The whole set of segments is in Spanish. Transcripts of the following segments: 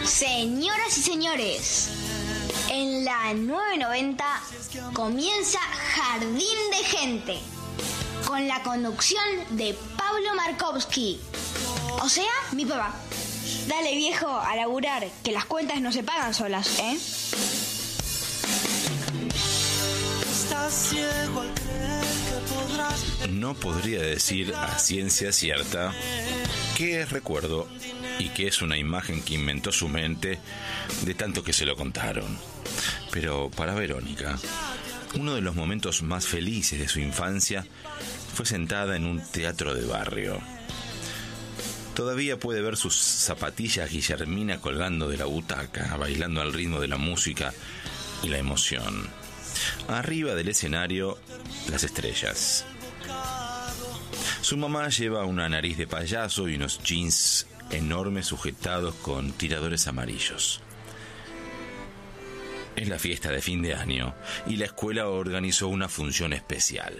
Señoras y señores, en la 990 comienza Jardín de Gente, con la conducción de Pablo Markovsky, o sea, mi papá. Dale, viejo, a laburar, que las cuentas no se pagan solas, ¿eh? No podría decir a ciencia cierta qué es recuerdo y qué es una imagen que inventó su mente de tanto que se lo contaron. Pero para Verónica, uno de los momentos más felices de su infancia fue sentada en un teatro de barrio. Todavía puede ver sus zapatillas Guillermina colgando de la butaca, bailando al ritmo de la música y la emoción. Arriba del escenario, las estrellas. Su mamá lleva una nariz de payaso y unos jeans enormes sujetados con tiradores amarillos. Es la fiesta de fin de año y la escuela organizó una función especial.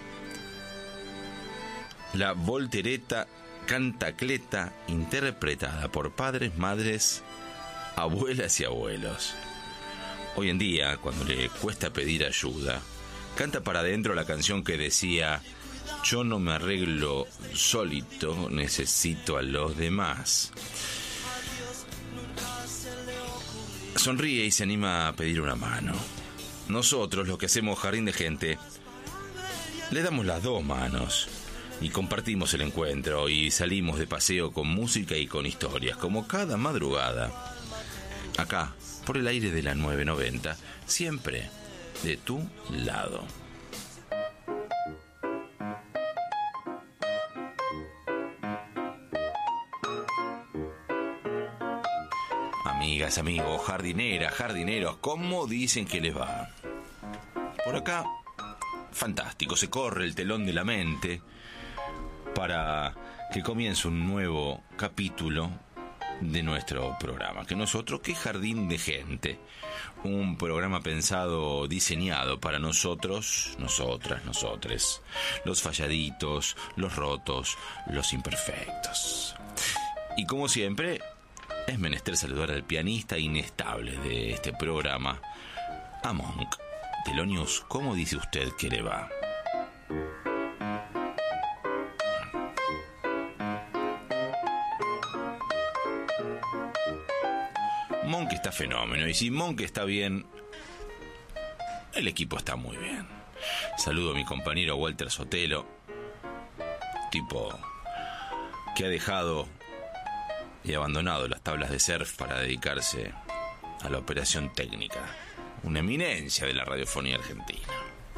La voltereta cantacleta interpretada por padres, madres, abuelas y abuelos. Hoy en día, cuando le cuesta pedir ayuda, canta para adentro la canción que decía: yo no me arreglo solito, necesito a los demás. Sonríe y se anima a pedir una mano. Nosotros, los que hacemos Jardín de Gente, le damos las dos manos y compartimos el encuentro y salimos de paseo con música y con historias, como cada madrugada. Acá, por el aire de la 990, siempre de tu lado. Amigas, amigos, jardineras, jardineros, ¿cómo dicen que les va? Por acá, fantástico, se corre el telón de la mente para que comience un nuevo capítulo de nuestro programa, que no es otro que Jardín de Gente, un programa pensado, diseñado para nosotros, nosotras, nosotres, los falladitos, los rotos, los imperfectos. Y como siempre, es menester saludar al pianista inestable de este programa, a Monk. Telonius, ¿cómo dice usted que le va? Monk está fenómeno, y si Monk está bien, el equipo está muy bien. Saludo a mi compañero Walter Sotelo, tipo que ha dejado y abandonado las tablas de surf para dedicarse a la operación técnica, una eminencia de la radiofonía argentina.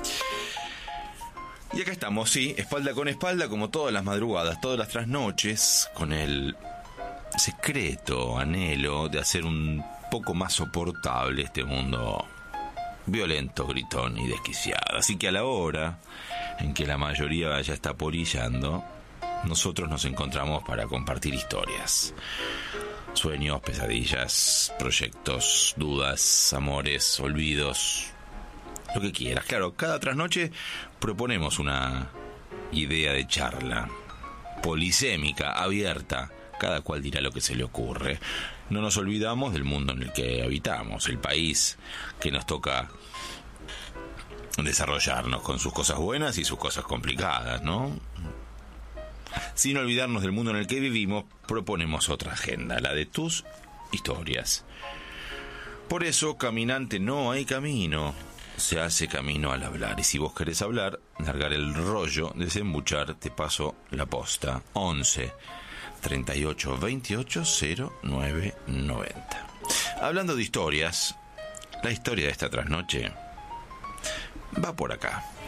Y acá estamos, sí, espalda con espalda, como todas las madrugadas, todas las trasnoches, con el secreto anhelo de hacer un poco más soportable este mundo violento, gritón y desquiciado. Así que a la hora en que la mayoría ya está polillando, nosotros nos encontramos para compartir historias, sueños, pesadillas, proyectos, dudas, amores, olvidos, lo que quieras. Claro, cada trasnoche proponemos una idea de charla polisémica, abierta. Cada cual dirá lo que se le ocurre. No nos olvidamos del mundo en el que habitamos, el país que nos toca desarrollarnos, con sus cosas buenas y sus cosas complicadas, ¿no? Sin olvidarnos del mundo en el que vivimos, proponemos otra agenda, la de tus historias. Por eso, caminante, no hay camino, se hace camino al hablar. Y si vos querés hablar, largar el rollo, desembuchar, te paso la posta. 11 38 28 09 90. Hablando de historias, la historia de esta trasnoche va por acá.